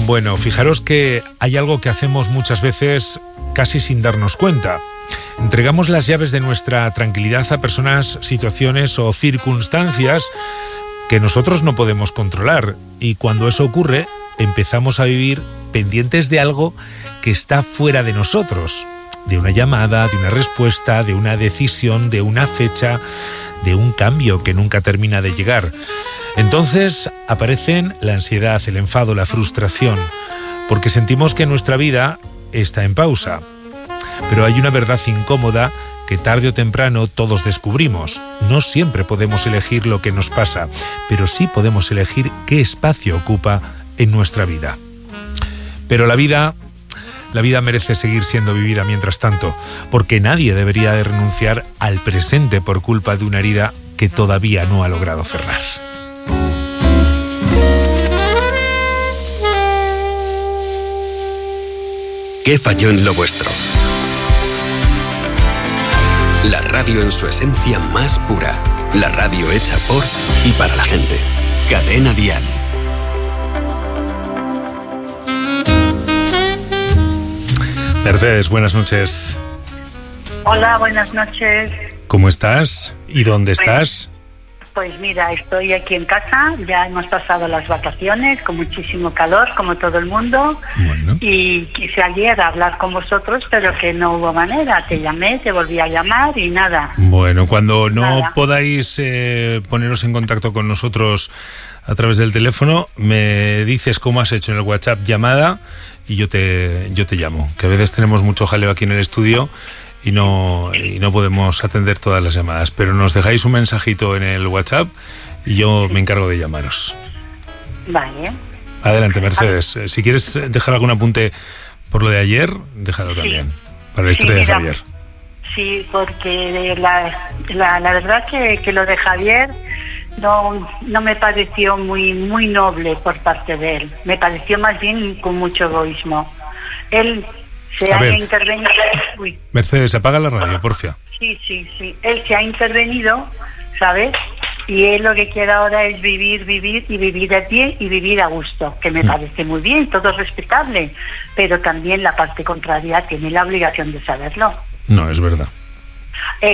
Bueno, fijaros que hay algo que hacemos muchas veces casi sin darnos cuenta. Entregamos las llaves de nuestra tranquilidad a personas, situaciones o circunstancias que nosotros no podemos controlar. Y cuando eso ocurre, empezamos a vivir pendientes de algo que está fuera de nosotros. De una llamada, de una respuesta, de una decisión, de una fecha, de un cambio que nunca termina de llegar. Entonces aparecen la ansiedad, el enfado, la frustración, porque sentimos que nuestra vida está en pausa. Pero hay una verdad incómoda que tarde o temprano todos descubrimos. No siempre podemos elegir lo que nos pasa, pero sí podemos elegir qué espacio ocupa en nuestra vida. Pero la vida merece seguir siendo vivida mientras tanto, porque nadie debería de renunciar al presente por culpa de una herida que todavía no ha logrado cerrar. ¿Qué falló en lo vuestro? La radio en su esencia más pura. La radio hecha por y para la gente. Cadena Dial. Mercedes, buenas noches. Hola, buenas noches. ¿Cómo estás? ¿Y dónde estás? Pues mira, estoy aquí en casa, ya hemos pasado las vacaciones con muchísimo calor, como todo el mundo, Bueno. Y quise ayer hablar con vosotros, pero que no hubo manera. Te llamé, te volví a llamar y nada. Bueno, cuando no Nada. podáis poneros en contacto con nosotros a través del teléfono, me dices cómo has hecho en el WhatsApp llamada y yo te llamo, que a veces tenemos mucho jaleo aquí en el estudio y no podemos atender todas las llamadas, pero nos dejáis un mensajito en el WhatsApp y yo me encargo de llamaros. Vale. Adelante, Mercedes. Si quieres dejar algún apunte por lo de ayer, déjalo también, para la historia de mira, Javier. Sí, porque la verdad que lo de Javier no me pareció muy noble por parte de él. Me pareció más bien con mucho egoísmo. Él se ha intervenido. Uy. Mercedes, apaga la radio, porfia. Sí. Él se ha intervenido, ¿sabes? Y él lo que quiere ahora es vivir a pie y vivir a gusto, que me parece muy bien, todo es respetable, pero también la parte contraria tiene la obligación de saberlo. No, es verdad.